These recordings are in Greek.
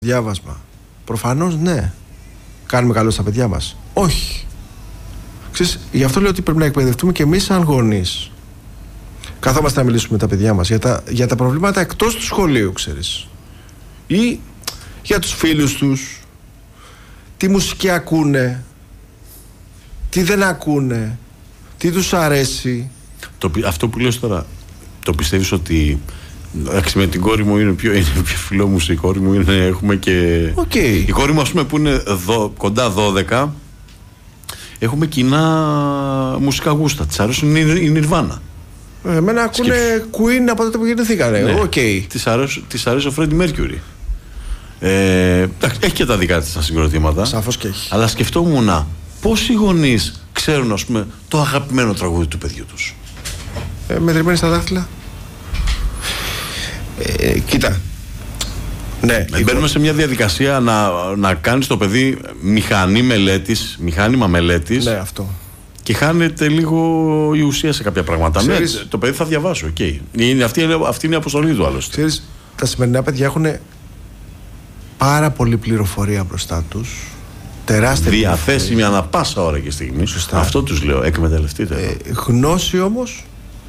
Διάβασμα. Προφανώς ναι. Κάνουμε καλό στα παιδιά μας. Όχι. Ξέρεις, γι' αυτό λέω ότι πρέπει να εκπαιδευτούμε και εμείς σαν γονείς. Καθόμαστε να μιλήσουμε με τα παιδιά μας για τα προβλήματα εκτός του σχολείου, ξέρεις. Ή για τους φίλους τους. Τι μουσική ακούνε. Τι δεν ακούνε. Τι τους αρέσει. Αυτό που λες τώρα, το πιστεύεις ότι... με την κόρη μου είναι πιο φιλόμουση. Η κόρη μου έχουμε και... Okay. Η κόρη μου, ας πούμε, που είναι κοντά 12, έχουμε κοινά μουσικά γούστα. Της αρέσουν η Nirvana. Εμένα ακούνε Queen από τότε που γεννηθήκανε. Ναι. Okay. Της αρέσει ο Freddie Mercury. Έχει και τα δικά της τα συγκροτήματα. Σαφώς και έχει. Αλλά σκεφτόμουν πόσοι γονείς ξέρουν, ας πούμε, το αγαπημένο τραγούδι του παιδιού τους. Μετρημένοι στα δάχτυλα. Κοίτα. Ναι, μπαίνουμε σε μια διαδικασία να κάνεις το παιδί μηχάνημα μελέτης. Ναι, αυτό. Και χάνεται λίγο η ουσία σε κάποια πράγματα. Ναι, το παιδί θα διαβάσει, okay. Αυτή είναι η αποστολή του άλλωστε. Ξέρεις, τα σημερινά παιδιά έχουν πάρα πολλή πληροφορία μπροστά τους. Τεράστια διαθέσιμη ανά πάσα ώρα και στιγμή. Σωστά. Αυτό τους λέω, εκμεταλλευτείτε. Γνώση όμως.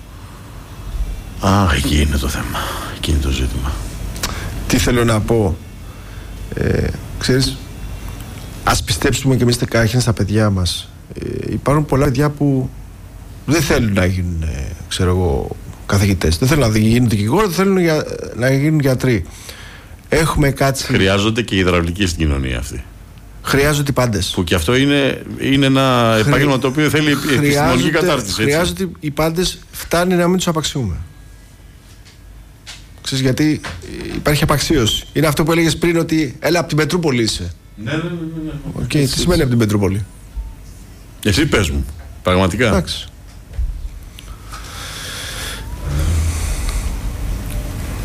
Εκεί είναι το θέμα. Εκεί είναι το ζήτημα. Τι θέλω να πω. Ξέρεις, ας πιστέψουμε και εμείς καταρχήν στα παιδιά μας. Υπάρχουν πολλά παιδιά που δεν θέλουν να γίνουν, ξέρω εγώ, καθηγητές. Δεν θέλουν να γίνουν δικηγόροι, δεν θέλουν να γίνουν γιατροί. Έχουμε κάτσει. Χρειάζονται και υδραυλική στην κοινωνία αυτή. Χρειάζονται οι πάντες. Που και αυτό είναι ένα επάγγελμα το οποίο θέλει επιστημονική κατάρτιση. Χρειάζονται οι πάντες, φτάνει να μην τους απαξιούμε. Ξέρεις, γιατί υπάρχει απαξίωση. Είναι αυτό που έλεγες πριν, ότι έλα από την Πετρούπολη είσαι. Ναι. Τι σημαίνει από την Πετρούπολη? Εσύ πες μου, πραγματικά. Εντάξει.